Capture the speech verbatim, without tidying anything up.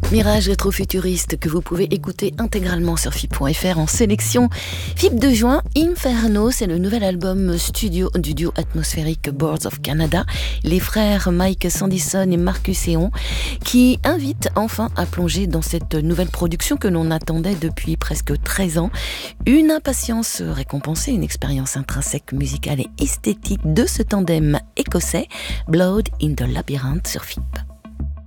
Mirage rétro-futuriste que vous pouvez écouter intégralement sur F I P point F R en sélection. F I P de juin, Inferno, c'est le nouvel album studio du duo atmosphérique Boards of Canada, les frères Mike Sandison et Marcus Eon, qui invitent enfin à plonger dans cette nouvelle production que l'on attendait depuis presque treize ans. Une impatience récompensée, une expérience intrinsèque, musicale et esthétique de ce tandem écossais, Blood in the Labyrinth sur F I P.